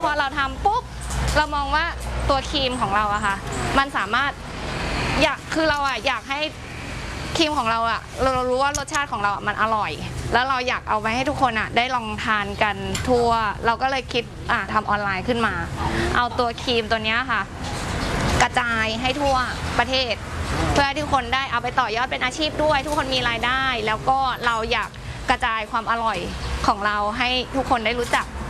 พอเราทำปุ๊บเรามองว่าตัวครีมของเราอะค่ะมันสามารถคือเราอะอยากให้ครีมของเราอะเรารู้ว่ารสชาติของเราอะมันอร่อยแล้วเราอยากเอาไปให้ทุกคนอะได้ลองทานกันทั่วเราก็เลยคิดทำออนไลน์ขึ้นมาเอาตัวครีมตัวนี้ค่ะกระจายให้ทั่วประเทศเพื่อให้ทุกคนได้เอาไปต่อยอดเป็นอาชีพด้วยทุกคนมีรายได้แล้วก็เราอยากกระจายความอร่อยของเราให้ทุกคนได้รู้จัก